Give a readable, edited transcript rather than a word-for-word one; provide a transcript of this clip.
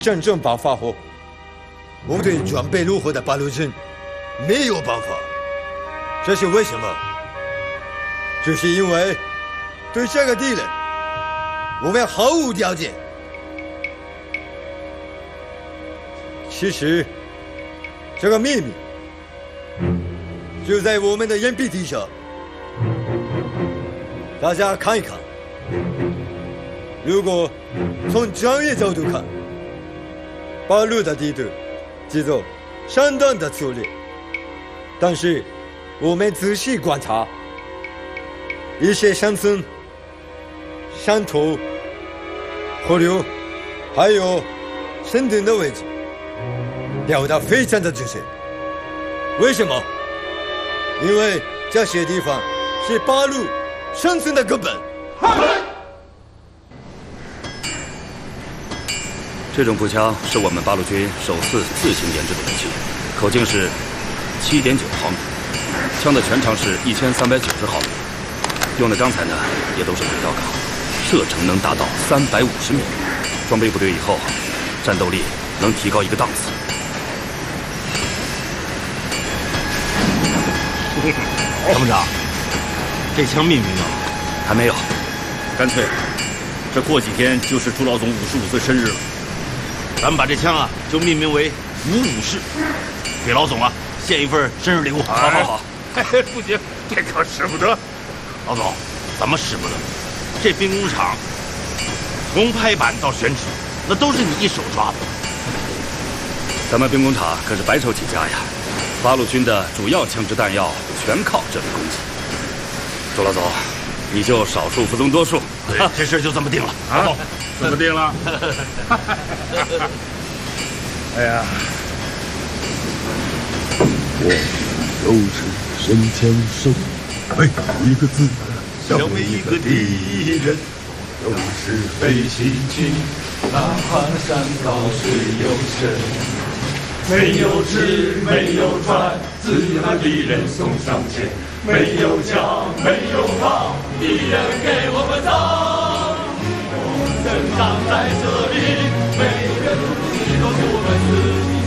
战争爆发后， 我们对装备如何的八路军没有办法，这是为什么？就是因为对这个敌人，我们毫无条件。其实，这个秘密就在我们的眼皮底下，大家看一看。如果从专业角度看，八路的地图节奏相当的粗略，但是我们仔细观察，一些山村、山头、河流，还有山顶的位置，表达非常的准确。为什么？因为这些地方是八路生存的根本。 这种步枪是我们八路军首次自行研制的武器，口径是7.9毫米，枪的全长是1390毫米，用的钢材呢也都是轨道钢，射程能达到350米。装备部队以后，战斗力能提高一个档次。 参谋长，这枪命名了？ 还没有， 干脆，这过几天就是朱老总55岁生日了。咱们把这枪啊，就命名为55式，给老总啊献一份生日礼物。 好。 不行，这可使不得。老总，怎么使不得？这兵工厂从拍板到选址，那都是你一手抓的。 咱们兵工厂可是白手起家呀，八路军的主要枪支弹药全靠这里供给。周老总，你就少数服从多数。 这事就这么定了。好， 怎么定了？哎呀， 我就是神枪手，每一个字消灭一个敌人，都是飞行器，哪怕山高水又深，没有纸，没有船，只把敌人送上前，没有枪，没有炮，敌人给我们打。我们生长在这里，每个土地都是我们自己。